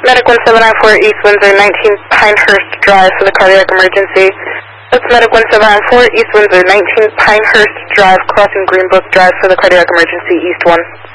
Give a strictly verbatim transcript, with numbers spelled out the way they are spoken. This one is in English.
Medic one seven nine four, East Windsor, nineteen Pinehurst Drive for the cardiac emergency. That's Medic one seven nine four, East Windsor, nineteen Pinehurst Drive, crossing Greenbrook Drive for the cardiac emergency, East one.